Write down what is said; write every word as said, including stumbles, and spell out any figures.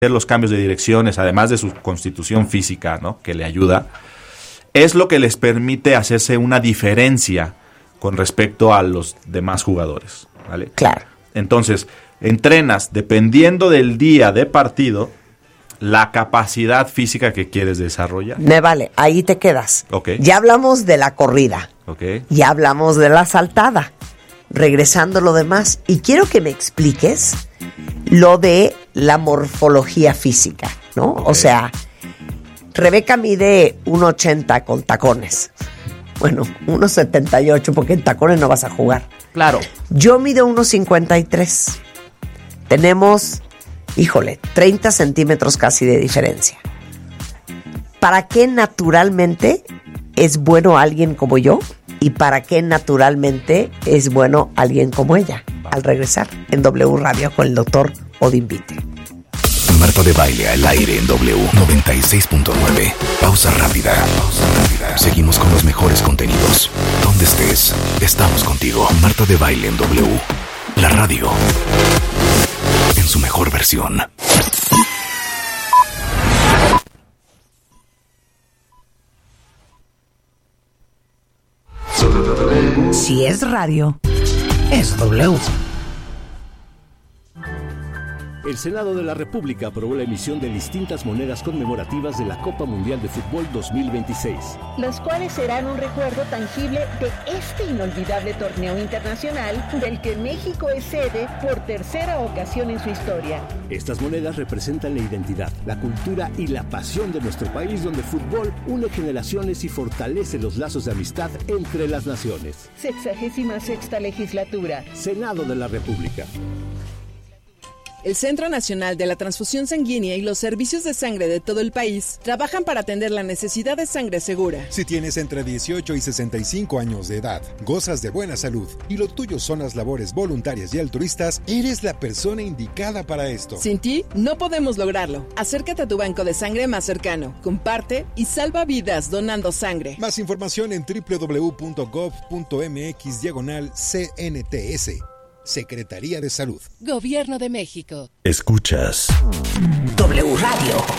los cambios de direcciones, además de su constitución física, ¿no?, que le ayuda, es lo que les permite hacerse una diferencia con respecto a los demás jugadores, ¿vale? Claro. Entonces, entrenas, dependiendo del día de partido, la capacidad física que quieres desarrollar. Me vale, ahí te quedas. Okay. Ya hablamos de la corrida. Okay. Ya hablamos de la saltada. Regresando a lo demás. Y quiero que me expliques lo de la morfología física, ¿no? Okay. O sea, Rebeca mide uno ochenta con tacones. Bueno, uno setenta y ocho porque en tacones no vas a jugar. Claro. Yo mido uno cincuenta y tres. Tenemos, híjole, treinta centímetros casi de diferencia. ¿Para qué naturalmente es bueno alguien como yo? ¿Y para qué naturalmente es bueno alguien como ella? Al regresar en W Radio con el doctor Odín Vite. Marta de Baile al aire en W noventa y seis punto nueve. Pausa rápida. Pausa rápida. Seguimos con los mejores contenidos. Donde estés, estamos contigo. Marta de Baile en W. La radio en su mejor versión. Si es radio, es W. El Senado de la República aprobó la emisión de distintas monedas conmemorativas de la Copa Mundial de Fútbol dos mil veintiséis. Las cuales serán un recuerdo tangible de este inolvidable torneo internacional del que México es sede por tercera ocasión en su historia. Estas monedas representan la identidad, la cultura y la pasión de nuestro país, donde el fútbol une generaciones y fortalece los lazos de amistad entre las naciones. Sexagésima sexta legislatura. Senado de la República. El Centro Nacional de la Transfusión Sanguínea y los servicios de sangre de todo el país trabajan para atender la necesidad de sangre segura. Si tienes entre dieciocho y sesenta y cinco años de edad, gozas de buena salud y lo tuyo son las labores voluntarias y altruistas, eres la persona indicada para esto. Sin ti, no podemos lograrlo. Acércate a tu banco de sangre más cercano, comparte y salva vidas donando sangre. Más información en doble u doble u doble u punto gov punto mx diagonal C N T S. Secretaría de Salud. Gobierno de México. Escuchas W Radio.